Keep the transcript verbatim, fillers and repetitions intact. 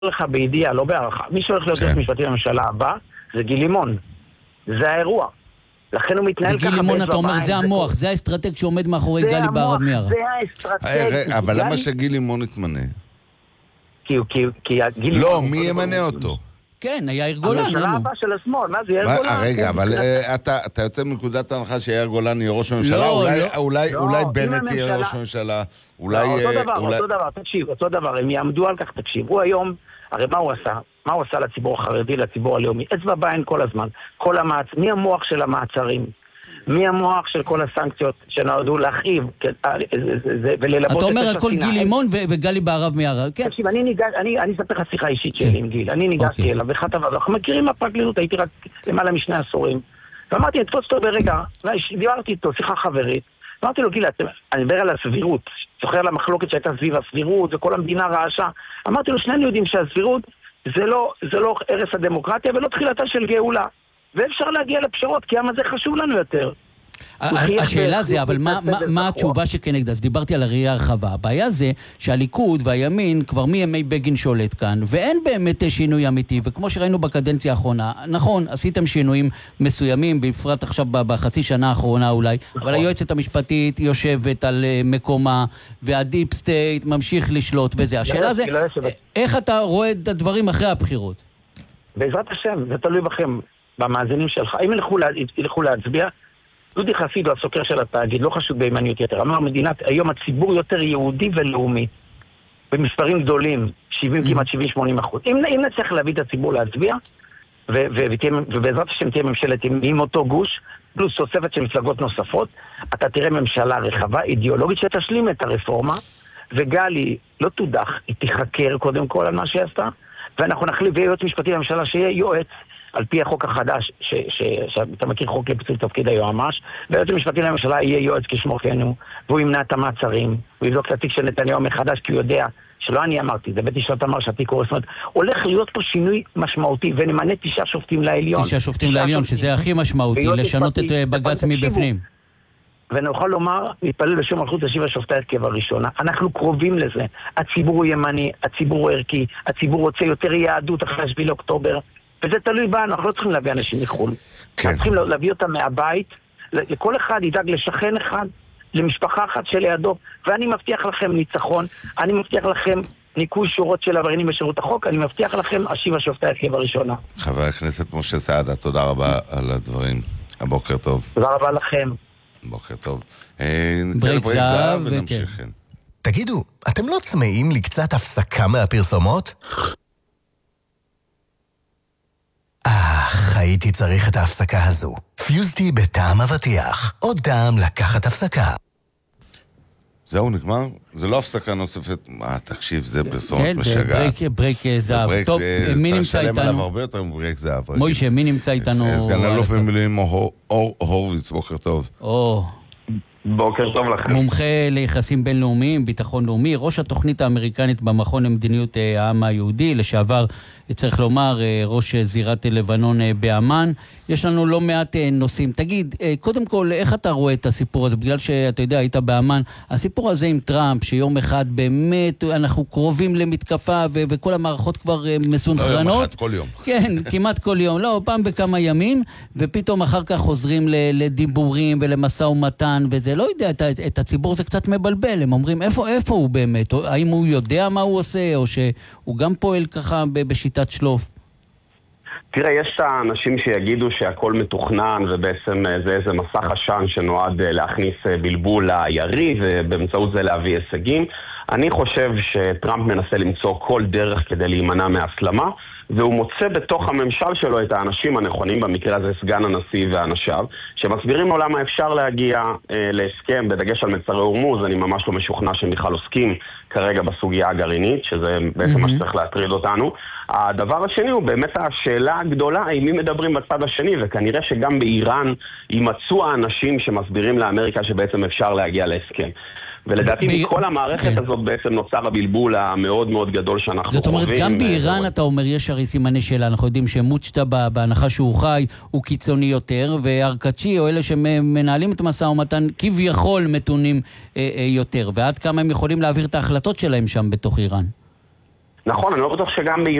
לך בידיעה, לא בערכה. מי שהולך להיות יועץ משפטי לממשלה הבא, זה גיל לימון. זה האירוע. לכן הוא מתנהל ככה. גיל לימון, אתה אומר, זה המוח, זה האסטרטג שעומד מאחורי גלי בהרב מיארה. זה האסטרטג. אבל למה שגיל לימון יתמנה? כי גיל לימון... לא, מי ימנה אותו? כן, יאיר גולן. הממשלה הבא של השמאל, מה זה יאיר גולן? רגע, אבל אתה יוצא מנקודת ההנחה שיאיר גולן יהיה ראש הממשלה? אולי בנט יהיה ראש הממשלה? אותו דבר, אותו דבר, תקשיב, אותו דבר, הם יעמדו על כך, תקשיב. הוא היום, הרי מה הוא עשה? מה הוא עשה לציבור החרדי, לציבור הלאומי? אצבע בעין כל הזמן. כל המעצ... מי המוח של המעצרים? מי המוח של כל הסנקציות שנועדו להכאיב וללבות... אתה אומר הכל גיל לימון וגלי בהרב מיארה, כן? תקשיב, אני אספר לך שיחה אישית שלי עם גיל. אני ניגשתי אליו, ואחת עבודה. אנחנו מכירים הפרקליטות, הייתי רק למעלה משני עשורים. ואמרתי, תפוץ אותו ברגע, דיברתי איתו, שיחה חברית. אמרתי לו, גיל, אני מדבר על הסבירות. זוכר על המחלוקת שהייתה סביב הסבירות, וכל המדינה רעשה. אמרתי לו, שנינו יודעים שהסבירות זה לא, זה לא ערש הדמוקרטיה ולא תחילתה של גאולה. ואפשר להגיע לפשרות, כי מה זה חשוב לנו יותר. השאלה זה, אבל מה התשובה שכנגד? אז דיברתי על הראייה הרחבה. הבעיה זה שהליכוד והימין כבר מימי בגין שולט כאן, ואין באמת שינוי אמיתי, וכמו שראינו בקדנציה האחרונה, נכון, עשיתם שינויים מסוימים, בפרט עכשיו בחצי שנה האחרונה אולי, אבל היועצת המשפטית יושבת על מקומה, והדיפ סטייט ממשיך לשלוט וזה. השאלה זה, איך אתה רואה את הדברים אחרי הבחירות? בעזרת השם, זה תלוי בכם, במאזינים שלך. אם ילכו להצביע, דודי חסיד הוא הסוקר של התאגיד, לא חשוב בימניות יותר. אמר מדינת, היום הציבור יותר יהודי ולאומי, במספרים גדולים, שבעים, כמעט שבעים שמונים אחוז. אם, אם נצטרך להביא את הציבור להצביע, ו- ו- ו- ובעזרת השם תהיה ממשלת עם, עם אותו גוש, פלוס תוספת של מפלגות נוספות, אתה תראה ממשלה רחבה, אידיאולוגית, שתשלים את הרפורמה, וגלי לא תודח, היא תחקר קודם כל על מה שהיא עשתה, ואנחנו נחליט יועץ משפטי לממשלה שיהיה יועץ, על פי החוק החדש, שאתה מכיר חוק לפיצול תפקיד היועמ"ש, והיועץ המשפטי לממשלה יהיה יועץ כשמו כן הוא, והוא ימנע את המעצרים, הוא יבדוק את התיק של נתניהו מחדש, כי הוא יודע, שלא אני אמרתי, זה בית משפט אמר שהתיק קורס, זאת אומרת, הולך להיות פה שינוי משמעותי, ונמנה תשעה שופטים לעליון. תשעה שופטים לעליון, שזה הכי משמעותי, לשנות את בג"ץ מבפנים. ונוכל לומר, נתפלל בשם מלכות תשיב השופטי הרכב הראשונה. אנחנו קרובים לזה. הציבור הוא ימני, הציבור הוא ערכי, הציבור רוצה יותר יהדות אחרי השביעי לאוקטובר. וזה תלוי בנו, אנחנו לא צריכים להביא אנשים מחו"ל. כן. אנחנו צריכים להביא אותם מהבית, לכל אחד ידאג לשכן אחד, למשפחה אחת שלידו, ואני מבטיח לכם ניצחון, אני מבטיח לכם ניקוי שורות של עבריינים בשירות החוק, אני מבטיח לכם השיב השופטי הרכב הראשונה. חבר הכנסת משה סעדה, תודה רבה על הדברים. הבוקר טוב. תודה רבה לכם. בוקר טוב. ברייק זהב ונמשיך. תגידו, אתם לא צמאים לי קצת הפסקה מהפרסומות? אך, הייתי צריך את ההפסקה הזו. פיוזטי בטעם אבטיח. עוד טעם לקחת הפסקה. זהו, נגמר? זה לא הפסקה נוספת. מה, תקשיב, זה פרסומת משגעת. כן, זה ברייק זהב. טוב, מי נמצא איתנו? צריך לשלם עליו הרבה יותר מברייק זהב. מוישה, מי נמצא איתנו? סגן אלוף במילואים אור הורוביץ, בוקר טוב. או... בוקר טוב לכם. מומחה ליחסים בינלאומיים, ביטחון לאומי, ראש התוכנית האמריקנית במכון למדיניות העם היהודי, לשעבר, צריך לומר, ראש זירת לבנון באמן. יש לנו לא מעט נושאים. תגיד, קודם כל, איך אתה רואה את הסיפור הזה? בגלל שאתה יודע, היית באמן, הסיפור הזה עם טראמפ, שיום אחד באמת אנחנו קרובים למתקפה, ו- וכל המערכות כבר מסונכרנות. לא יום אחד, כל יום. כן, כמעט כל יום. לא, פעם בכמה ימים, ופתאום אחר כך חוזרים ל- לדיבורים ולמשא ומתן, וזה לא יודע, את, את הציבור זה קצת מבלבל. הם אומרים, איפה, איפה הוא באמת? האם הוא יודע מה הוא עושה, או שהוא גם פועל ככה בשיטת שלוף? תראה, יש האנשים שיגידו שהכל מתוכנן ובעצם זה איזה מסך עשן שנועד להכניס בלבול ליריב ובאמצעות זה להביא הישגים. אני חושב שטראמפ מנסה למצוא כל דרך כדי להימנע מהסלמה, והוא מוצא בתוך הממשל שלו את האנשים הנכונים, במקרה הזה סגן הנשיא ואנשיו, שמסבירים לו למה אפשר להגיע אה, להסכם, בדגש על מצרי הורמוז. אני ממש לא משוכנע שמיכל עוסקים כרגע בסוגיה הגרעינית, שזה בעצם mm-hmm. מה שצריך להטריד אותנו. הדבר השני הוא באמת השאלה הגדולה, עם מי מדברים בצד השני, וכנראה שגם באיראן יימצאו האנשים שמסבירים לאמריקה שבעצם אפשר להגיע להסכם. ולדעתי ב... מכל המערכת כן. הזאת בעצם נוצר הבלבול המאוד מאוד גדול שאנחנו זאת אומרת, גם באיראן אתה אומר, יש הרי סימני שאלה, אנחנו יודעים שמוצ'טבה, בהנחה שהוא חי, הוא קיצוני יותר, וארקצ'י, או אלה שמנהלים את המשא ומתן, כביכול מתונים אה, אה, יותר, ועד כמה הם יכולים להעביר את ההחלטות שלהם שם בתוך איראן. נכון, אני לא בטוח שגם